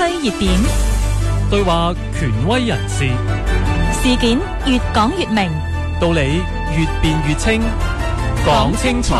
熱點， 對話權威人士， 事件越講越明， 道理越辯越清，講清楚。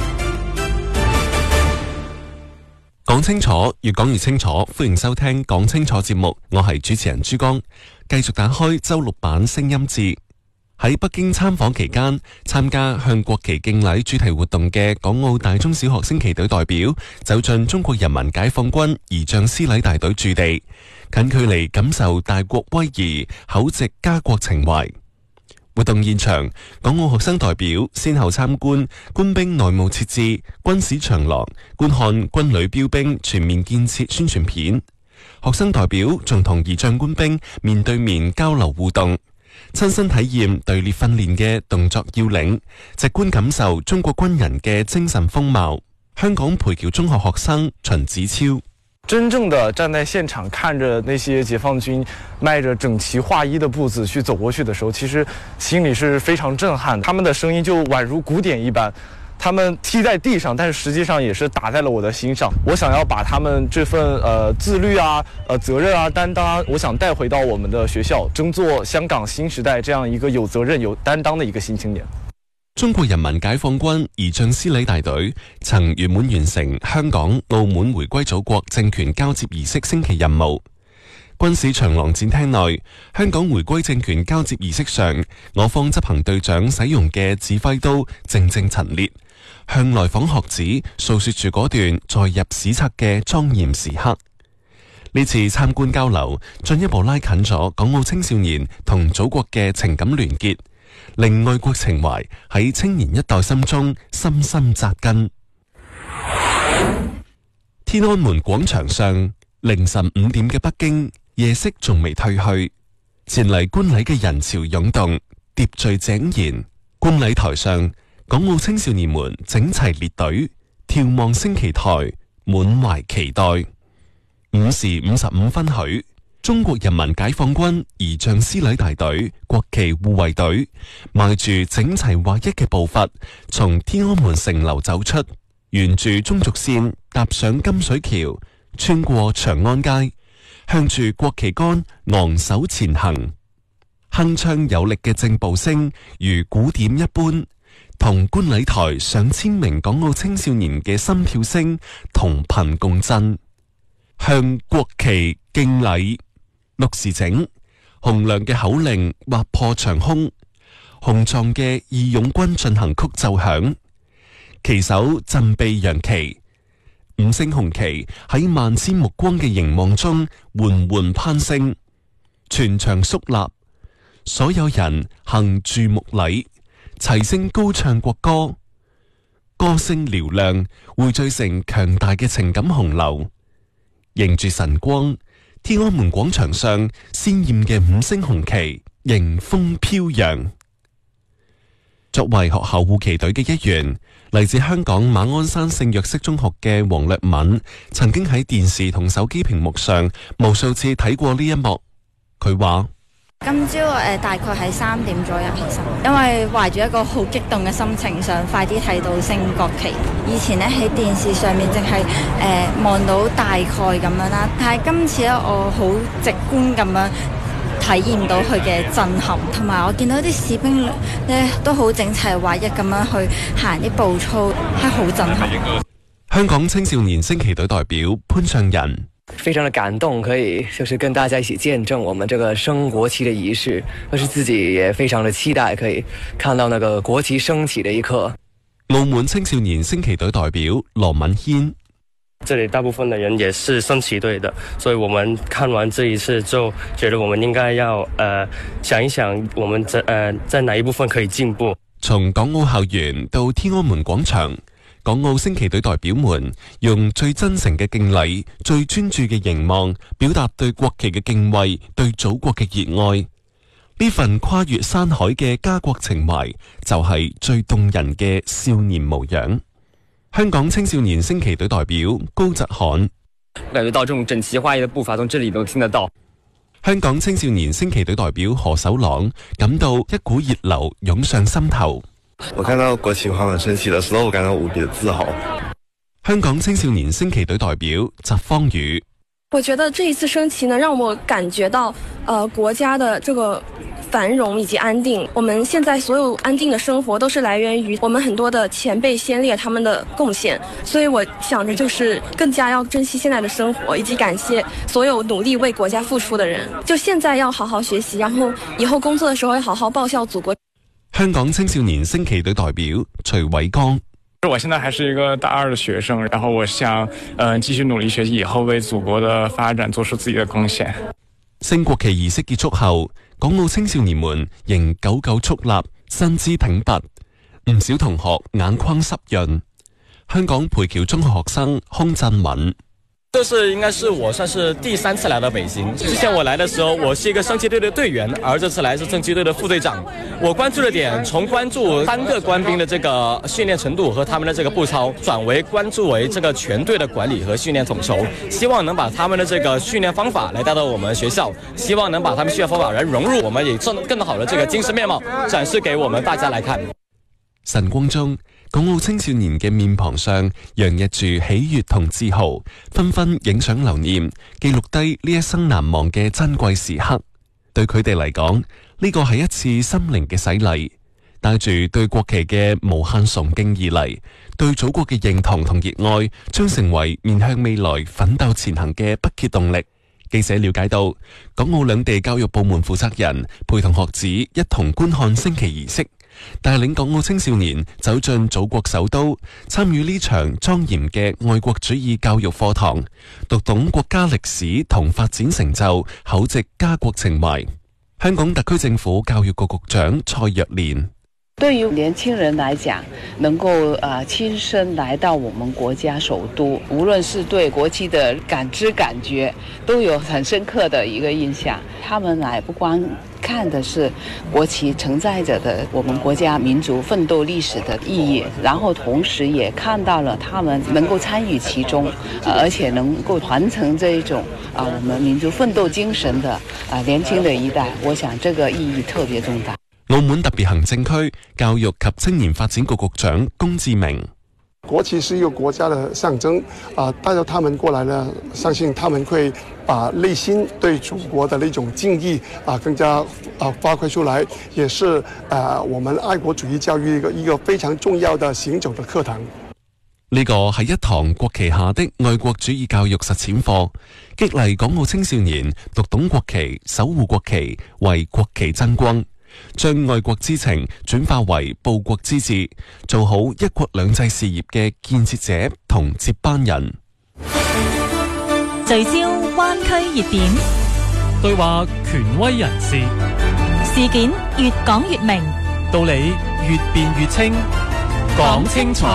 講清楚，越講越清楚。歡迎收聽講清楚節目，我係主持人朱江，繼續打開周六版聲音誌。喺北京參訪期間，參加向國旗敬禮主題活動嘅港澳大中小學升旗隊代表走進中國人民解放軍儀仗師禮大隊駐地，近距離感受大國威儀，厚植家國情懷。活動現場，港澳學生代表先後參觀官兵內務設置、軍史長廊，觀看軍旅標兵全面建設宣傳片。學生代表仲同儀仗官兵面對面交流互動，親身體驗隊列訓練嘅動作要領，直觀感受中國軍人嘅精神風貌。香港培僑中學學生秦子超。 真正的站在現場看着那些解放軍邁着整齊劃一的步子去走過去的時候，其實心裡是非常震撼的。他們的聲音就宛如鼓點一般，他們踢在地上，但是實際上也是打在了我的心上。我想要把他們這份自律啊、責任啊、擔當啊，我想帶回到我們的學校，爭做香港新時代這樣一個有責任、有擔當的一個新青年。 中國人民解放軍儀仗師禮大隊曾圓滿完成香港、澳門回歸祖國政權交接儀式升旗任務。軍史長廊展廳內，香港回歸政權交接儀式上，我方執行隊長使用嘅指揮刀靜靜陳列，向來訪學子訴說住嗰段載入史冊嘅莊嚴時刻。呢次參觀交流，進一步拉近咗港澳青少年同祖國嘅情感聯結，令愛國情懷喺青年一代心中深深扎根。天安門廣場上，凌晨5點嘅北京，夜色仲未褪去，前嚟觀禮嘅人潮湧動，秩序井然。觀禮台上，港澳青少年們整齊列隊，眺望升旗台，滿懷期待。5時55分許，中國人民解放軍儀仗師禮大隊國旗護衛隊邁住整齊劃一嘅步伐，從天安門城樓走出，沿住中軸線踏上金水橋，穿過長安街，向住國旗杆昂首前行。鏗鏘有力嘅正步聲如鼓點一般，同觀禮台上千名港澳青少年嘅心跳聲同頻共振。向國旗敬禮，6時整，洪亮嘅口令劃破長空，雄壯嘅義勇軍進行曲奏響，旗手振臂揚旗，5星紅旗喺萬千目光嘅凝望中緩緩攀升，全場肅立，所有人行注目禮，齊聲高唱國歌，歌聲嘹亮，匯聚成強大嘅情感洪流。迎住晨光，天安門廣場上鮮豔嘅5星紅旗迎風飄揚。作為學校護旗隊嘅一員，嚟自香港馬鞍山聖若瑟中學嘅黃略敏，曾經喺電視同手機屏幕上無數次睇過呢一幕。佢話： 今朝大概係3點左右起身，因為懷住一個好激動嘅心情，想快啲睇到升國旗。以前咧喺電視上面淨係望到大概咁樣啦，但係今次咧我好直觀咁樣體驗到佢嘅震撼，同埋我見到啲士兵咧都好整齊劃一咁樣去行啲步操，係好震撼。 香港青少年升旗隊代表潘尚仁。 非常的感動，可以就是跟大家一起見證我們這個升國旗的儀式，但是自己也非常的期待可以看到那個國旗升起的一刻。 澳門青少年升旗隊代表羅敏軒， 這裡大部分的人也是升旗隊的，所以我們看完這一次就覺得我們應該要想一想我們在哪一部分可以進步。 從港澳校園到天安門廣場，港澳升旗隊代表們用最真誠嘅敬禮、最專注嘅凝望，表達對國旗嘅敬畏、對祖國嘅熱愛。呢份跨越山海嘅家國情懷，就係最動人嘅少年模樣。香港青少年升旗隊代表高澤罕， 感覺到這種整齊劃一的步伐，從這裡都聽得到。 香港青少年升旗隊代表何守朗感到一股熱流湧上心頭。 我看到國旗緩緩升起的時候，我感到無比的自豪。 香港青少年升旗隊代表翟方宇， 我觉得这一次升旗呢，让我感觉到国家的这个繁荣以及安定。我们现在所有安定的生活都是来源于我们很多的前辈先烈他们的贡献，所以我想着就是更加要珍惜现在的生活，以及感謝所有努力為國家付出的人。就現在要好好學習，然後以後工作的時候要好好報效祖國。 香港青少年升旗隊代表徐偉剛。 我現在還是一個大2的學生，然後我想繼續努力學習，以後為祖國的發展做出自己的貢獻。 升國旗儀式結束後，港澳青少年們仍久久肅立，身姿挺拔，唔少同學眼眶濕潤。香港培僑中學學生康振敏。 這是應該是我算是第3次來到北京。之前我來的時候，我是一個升旗隊的隊員，而這次來是升旗隊的副隊長。我關注的點從關注3個官兵的這個訓練程度和他們的這個步操，轉為關注為這個全隊的管理和訓練統籌，希望能把他們的這個訓練方法來帶到我們學校，希望能把他們訓練方法來融入我們，以更好的這個精神面貌展示給我們大家來看。 晨光中，港澳青少年嘅面龐上洋溢住喜悅同自豪，紛紛影相留念，記錄低呢一生難忘嘅珍貴時刻。對佢哋嚟講，呢個係一次心靈嘅洗禮，帶住對國旗嘅無限崇敬而嚟，對祖國嘅認同同熱愛，將成為面向未來奮鬥前行嘅不竭動力。記者了解到，港澳兩地教育部門負責人陪同學子一同觀看升旗儀式，帶領港澳青少年走進祖國首都，參與呢場莊嚴嘅愛國主義教育課堂，讀懂國家歷史同發展成就，厚植家國情懷。香港特區政府教育局局長蔡若蓮。 對於年輕人來講，能夠親身來到我們國家首都，無論是對國旗的感知感覺，都有很深刻的一個印象。他們來不光看的是國旗承載着的我們國家民族奮鬥歷史的意義，然後同時也看到了他們能夠參與其中，而且能夠傳承這一種我們民族奮鬥精神的年輕的一代，我想這個意義特別重大。 澳門特別行政區教育及青年發展局局長龔志明。 國旗是一個國家的象徵，帶到他們過來呢，相信他們會把內心對祖國的那種敬意更加發揮出來，也是我們愛國主義教育一個非常重要的行走的課堂。 呢個係一堂國旗下的愛國主義教育實踐課，激勵港澳青少年讀懂國旗、守護國旗、為國旗爭光。將愛國之情轉化為報國之志，做好一國兩制事業嘅建設者同接班人。 聚焦灣區熱點， 對話權威人士， 事件越講越明， 道理越辯越清，講清楚。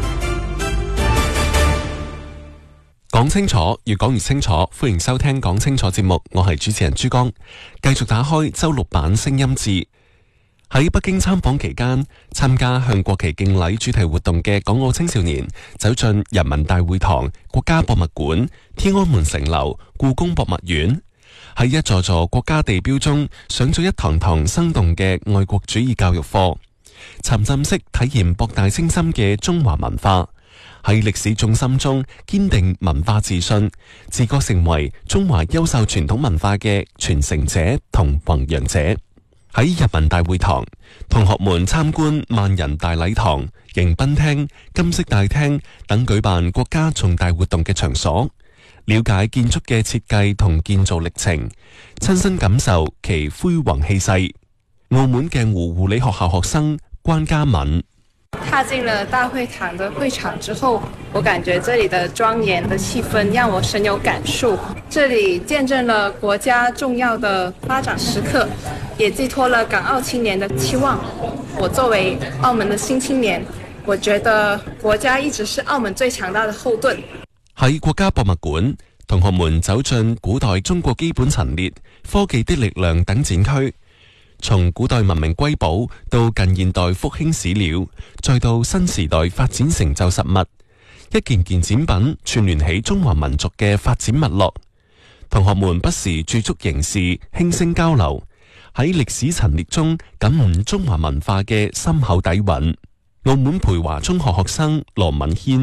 講清楚，越講越清楚。歡迎收聽講清楚節目，我係主持人朱江。繼續打開周六版聲音誌。喺北京參訪期間，參加向國旗敬禮主題活動嘅港澳青少年走進人民大會堂、國家博物館、天安門城樓、故宮博物院，喺一座座國家地標中上咗一堂堂生動嘅愛國主義教育課，沉浸式體驗博大精深嘅中華文化。喺歷史重心中堅定文化自信，自覺成為中華優秀傳統文化嘅傳承者同弘揚者。喺人民大會堂，同學們參觀萬人大禮堂、迎賓廳、金色大廳等舉辦國家重大活動嘅場所，了解建築嘅設計同建造歷程，親身感受其輝煌氣勢。澳門鏡湖護理學校學生關嘉敏。 踏進了大會堂的會場之後，我感覺這裡的莊嚴的氣氛讓我深有感觸。這裡見證了國家重要的發展時刻，也寄託了港澳青年的期望。我作為澳門的新青年，我覺得國家一直是澳門最強大的後盾。 喺國家博物館，同學們走進古代中國基本陳列、科技的力量等展區。從古代文明瑰寶到近現代復興史料，再到新時代發展成就實物，一件件展品串聯起中華民族嘅發展脈絡。同學們不時駐足凝視，輕聲交流，喺歷史陳列中感悟中華文化嘅深厚底蘊。澳門培華中學學生羅敏軒。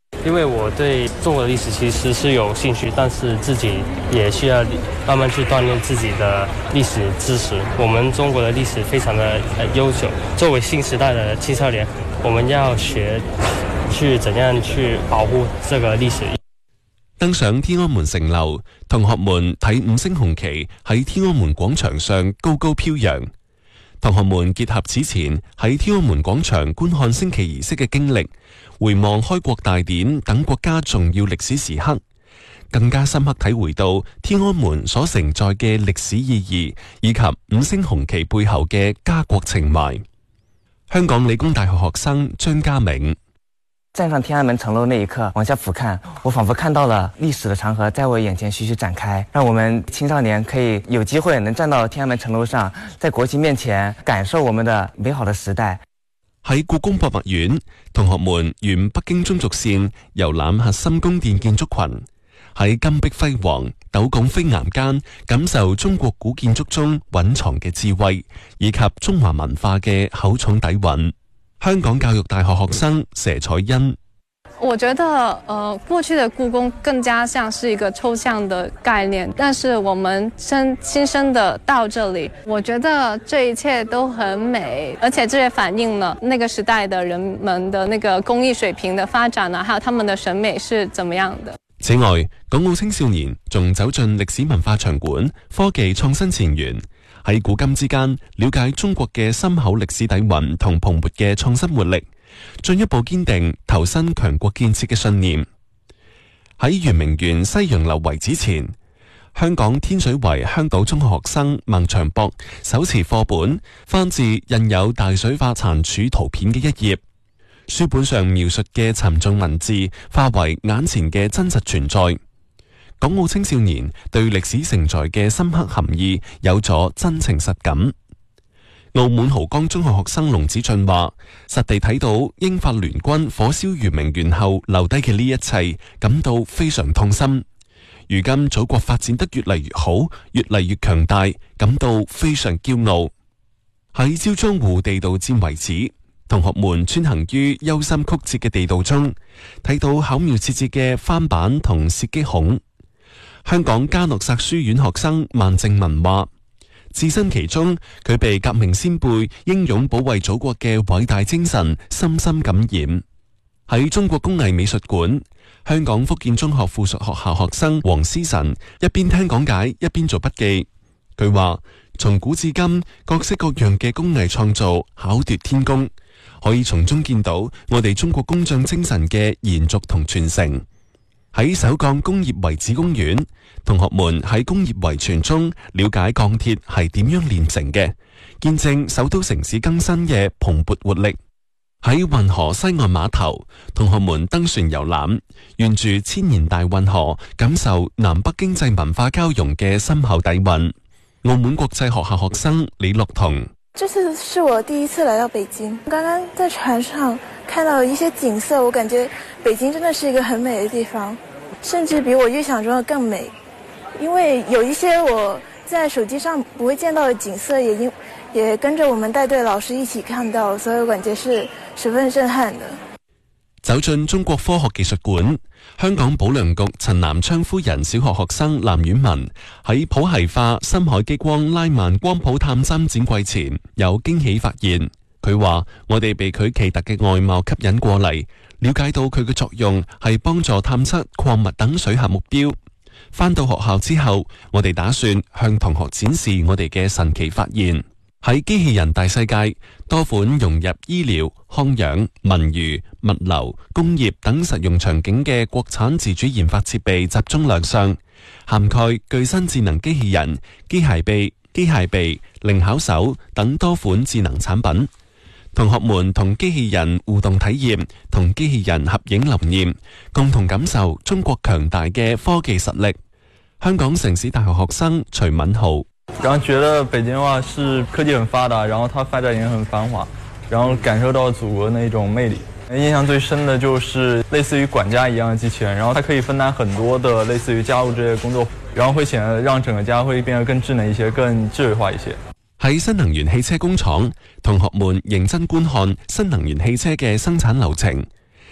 因为我对中国的历史其实是有兴趣，但是自己也需要慢慢去锻炼自己的历史知识。我们中国的历史非常的悠久，作为新时代的青少年，我们要學去怎樣去保護這個歷史。 登上天安門城樓，同學們睇5星紅旗喺天安門廣場上高高飄揚。同學們結合此前喺天安門廣場觀看升旗儀式嘅經歷，回望開國大典等國家重要歷史時刻，更加深刻體會到天安門所承載嘅歷史意義，以及5星紅旗背後嘅家國情懷。香港理工大學學生張家明。 站上天安門城樓那一刻，往下俯瞰，我仿佛看到了歷史的長河在我眼前徐徐展開，讓我們青少年可以有機會能站到天安門城樓上，在國旗面前感受我們的美好的時代。 喺故宮博物院，同學們沿北京中軸線遊覽核心宮殿建築群，喺金碧輝煌、斗拱飛岩間感受中國古建築中蘊藏嘅智慧，以及中華文化嘅厚重底蘊。香港教育大學學生佘彩欣， 我覺得過去的故宮更加像是一個抽象的概念，但是我們親身的到這裡，我覺得這一切都很美，而且這也反映了那個時代的人們的那個工藝水平的發展啊，還有他們的審美是怎麼樣的。 此外，港澳青少年仲走進歷史文化場館、科技創新前沿，喺古今之間了解中國嘅深厚歷史底蘊同蓬勃嘅創新活力，進一步堅定投身強國建設嘅信念。喺圓明園西洋樓遺址前，香港天水圍香島中學學生孟長博手持課本翻至印有大水化殘柱圖片嘅一頁，書本上描述嘅沉重文字化為眼前嘅真實存在。港澳青少年對歷史承載嘅深刻含義有咗真情實感。澳門濠江中學學生龍子俊話：實地睇到英法聯軍火燒圓明園後留低嘅呢一切，感到非常痛心。如今祖國發展得越嚟越好，越嚟越強大，感到非常驕傲。喺招張湖地道戰遺址，同學們穿行於幽深曲折嘅地道中，睇到巧妙設置嘅翻板同射擊孔。香港嘉諾撒書院學生萬正文話：置身其中，佢被革命先輩英勇保衛祖國嘅偉大精神深深感染。喺中國工藝美術館，香港福建中學附屬學校學生黃思晨一邊聽講解一邊做筆記。佢話：從古至今，各式各樣嘅工藝創造巧奪天工，可以從中見到我哋中國工匠精神嘅延續同傳承。喺首鋼工業遺址公園，同學們喺工業遺傳中了解鋼鐵係點樣煉成嘅，見證首都城市更新嘅蓬勃活力。喺運河西岸碼頭，同學們登船遊覽，沿住千年大運河，感受南北經濟文化交融嘅深厚底蘊。澳門國際學校學生李樂彤： 這次是我第一次來到北京，剛剛在船上看到一些景色，我感覺北京真的是一個很美的地方，甚至比我預想中的更美。因為有一些我在手機上不會見到的景色，也跟着我們帶隊老師一起看到，所以我感覺是十分震撼的。 走進中國科學技術館，香港保良局陳南昌夫人小學學生藍婉文喺譜系化深海激光拉曼光譜探針展季前有驚喜發現。佢話：我哋被佢奇特嘅外貌吸引過嚟，了解到佢嘅作用係幫助探測礦物等水下目標。返到學校之後，我哋打算向同學展示我哋嘅神奇發現。喺機器人大世界，多款融入醫療、康養、文娛、物流、工業等實用場景嘅國產自主研發設備集中亮相，涵蓋具身智能機器人、機械臂、機械臂、靈巧手等多款智能產品。同學們同機器人互動體驗，同機器人合影留念，共同感受中國強大嘅科技實力。香港城市大學學生徐敏浩： 然後覺得北京的話是科技很發達，然後它發展也很繁華，然後感受到祖國那種魅力。印象最深的就是類似於管家一樣的機器人，然後它可以分擔很多的類似於家務這些工作，然後會顯得讓整個家會變得更智能一些，更智慧化一些。 喺新能源汽車工廠，同學們認真觀看新能源汽車嘅生產流程，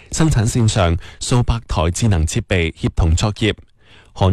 生產線上數百台智能設備協同作業，